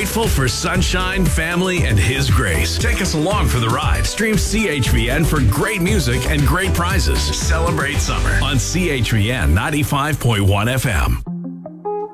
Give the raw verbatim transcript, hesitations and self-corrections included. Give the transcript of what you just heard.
Grateful for sunshine, family, and His grace. Take us along for the ride. Stream C H V N for great music and great prizes. Celebrate summer on C H V N ninety-five point one F M.